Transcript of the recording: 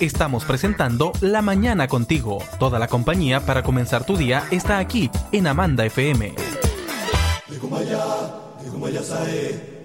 Estamos presentando La Mañana Contigo. Toda la compañía para comenzar tu día está aquí en Amanda FM.